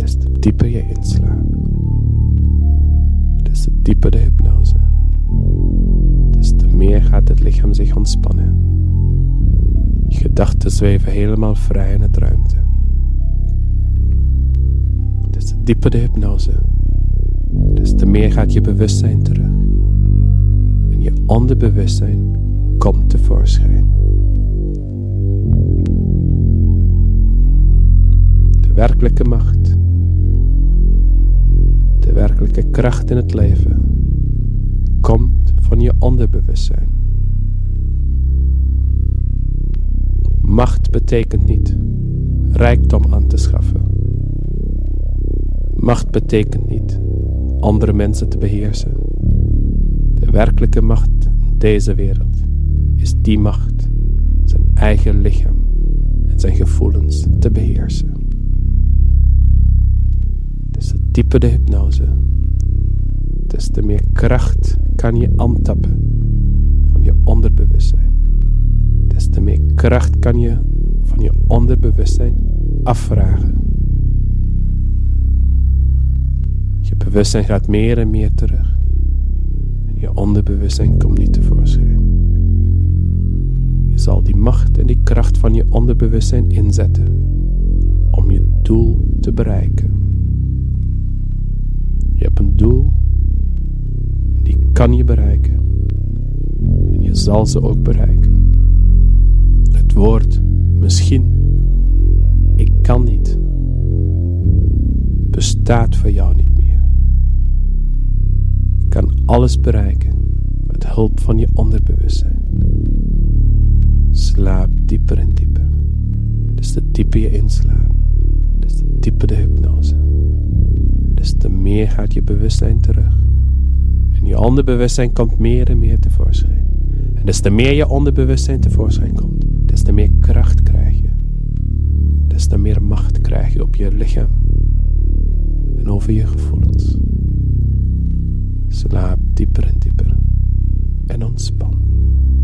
des te dieper je inslaapt. Des te dieper de hypnose. Des te meer gaat het lichaam zich ontspannen. Je gedachten zweven helemaal vrij in het ruimte. Des te dieper de hypnose, des te meer gaat je bewustzijn terug. En je onderbewustzijn komt tevoorschijn. De werkelijke macht, de werkelijke kracht in het leven, komt van je onderbewustzijn. Macht betekent niet rijkdom aan te schaffen. Macht betekent niet andere mensen te beheersen. De werkelijke macht in deze wereld is die macht zijn eigen lichaam en zijn gevoelens te beheersen. Des te dieper de hypnose, des te meer kracht kan je aantappen van je onderbewustzijn. Des te meer kracht kan je van je onderbewustzijn afvragen. Je bewustzijn gaat meer en meer terug. En je onderbewustzijn komt niet tevoorschijn. Je zal die macht en die kracht van je onderbewustzijn inzetten om je doel te bereiken. Je hebt een doel, die kan je bereiken. En je zal ze ook bereiken. Het woord misschien, ik kan niet, bestaat voor jou niet meer. Je kan alles bereiken met hulp van je onderbewustzijn. Slaap dieper en dieper. Des te dieper je inslaapt, des te dieper de hypnose. Des te meer gaat je bewustzijn terug. En je onderbewustzijn komt meer en meer tevoorschijn. En des te meer je onderbewustzijn tevoorschijn komt, des te meer kracht krijg je. Des te meer macht krijg je op je lichaam en over je gevoelens. Slaap dieper en dieper en ontspan.